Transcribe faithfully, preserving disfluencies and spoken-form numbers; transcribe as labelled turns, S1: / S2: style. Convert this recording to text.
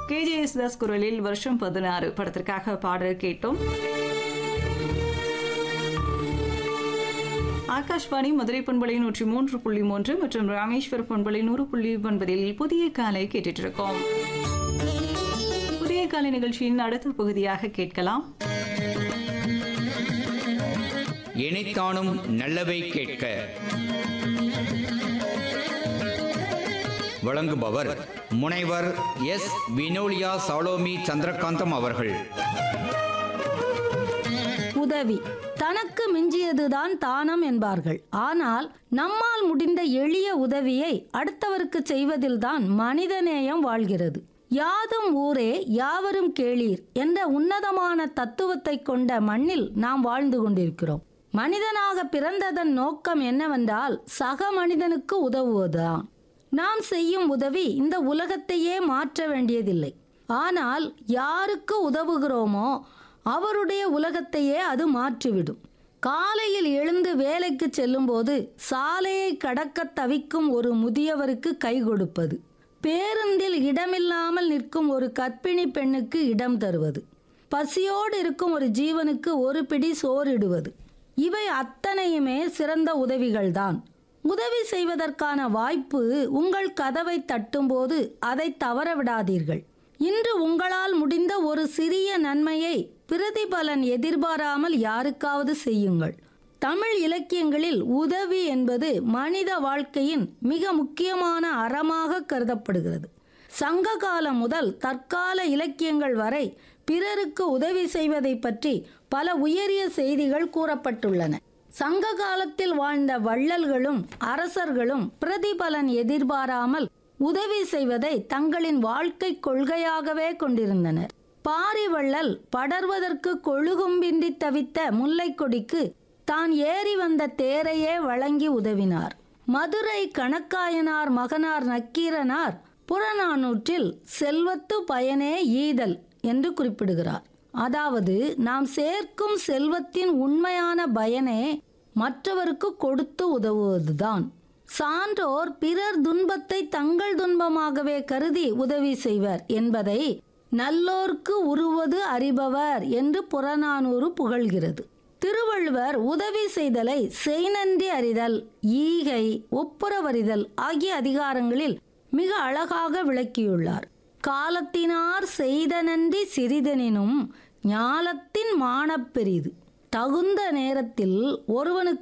S1: K J Yesudas குரலில் வருஷம் பதினாறு படத்திற்காக பாடல் கேட்டோம். ஆகாஷ்வாணி மதுரை பண்பலை நூற்றி மூன்று புள்ளி மூன்று மற்றும் ராமேஸ்வர் பண்பலை நூறு புள்ளி ஒன்பதில் புதிய காலை கேட்டுட்டு இருக்கோம். புதிய காலை நிகழ்ச்சியின் அடுத்த பகுதியாக கேட்கலாம்.
S2: இணைத்தானும் நல்லவை கேட்க வழங்குபவர் முனைவர் எஸ் வினோலியா சாலோமி சந்திரகாந்தம் அவர்கள்.
S3: உதவி தனக்கு மிஞ்சியதுதான் தானம் என்பார்கள். ஆனால் நம்மால் முடிந்த எளிய உதவியை அடுத்தவருக்கு செய்வதில்தான் மனிதநேயம் வாழ்கிறது. யாதும் ஊரே யாவரும் கேளீர் என்ற உன்னதமான தத்துவத்தை கொண்ட மண்ணில் நாம் வாழ்ந்து கொண்டிருக்கிறோம். மனிதனாக பிறந்ததன் நோக்கம் என்னவென்றால் சக மனிதனுக்கு உதவுவதுதான். நாம் செய்யும் உதவி இந்த உலகத்தையே மாற்ற வேண்டியதில்லை. ஆனால் யாருக்கு உதவுகிறோமோ அவருடைய உலகத்தையே அது மாற்றிவிடும். காலையில் எழுந்து வேலைக்கு செல்லும்போது சாலையை கடக்க தவிக்கும் ஒரு முதியவருக்கு கை கொடுப்பது, பேருந்தில் இடமில்லாமல் நிற்கும் ஒரு கர்ப்பிணி பெண்ணுக்கு இடம் தருவது, பசியோடு இருக்கும் ஒரு ஜீவனுக்கு ஒரு பிடி சோறிடுவது, இவை அத்தனையுமே சிறந்த உதவிகள்தான். உதவி செய்வதற்கான வாய்ப்பு உங்கள் கதவை தட்டும்போது அதை தவற விடாதீர்கள். இன்று உங்களால் முடிந்த ஒரு சிறிய நன்மையை பிரதிபலன் எதிர்பாராமல் யாருக்காவது செய்யுங்கள். தமிழ் இலக்கியங்களில் உதவி என்பது மனித வாழ்க்கையின் மிக முக்கியமான அறமாக கருதப்படுகிறது. சங்க காலம் முதல் தற்கால இலக்கியங்கள் வரை பிறருக்கு உதவி செய்வதை பற்றி பல உயரிய செய்திகள் கூறப்பட்டுள்ளன. சங்க காலத்தில் வாழ்ந்த வள்ளல்களும் அரசர்களும் பிரதிபலன் எதிர்பாராமல் உதவி செய்வதை தங்களின் வாழ்க்கை கொள்கையாகவே கொண்டிருந்தனர். பாரிவள்ளல் படர்வதற்கு கொழுகும்பின்றி தவித்த முல்லை கொடிக்கு தான் ஏறி வந்த தேரையே வழங்கி உதவினார். மதுரை கணக்காயனார் மகனார் நக்கீரனார் புறநானூற்றில் செல்வத்து பயனே ஈதல் என்று குறிப்பிடுகிறார். அதாவது நாம் சேர்க்கும் செல்வத்தின் உண்மையான பயனே மற்றவருக்கு கொடுத்து உதவுவதுதான். சான்றோர் பிறர் துன்பத்தை தங்கள் துன்பமாகவே கருதி உதவி செய்வர் என்பதை நல்லோர்க்கு உருவது அறிபவர் என்று புறநானூறு புகழ்கிறது. திருவள்ளுவர் உதவி செய்தலை செய்நன்றி அறிதல், ஈகை, ஒப்புரவறிதல் ஆகிய அதிகாரங்களில் மிக அழகாக விளக்கியுள்ளார். காலத்தினார் செய்த நன்றி சிறிதெனினும் ஞாலத்தின் மானப் பெரிது. தகுந்த நேரத்தில் ஒருவனுக்கு